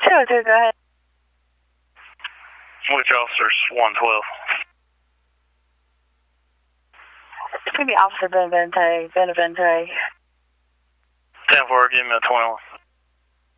202, go ahead. Which officers? 112. Maybe Officer Benavente. 10-4, give me a 21.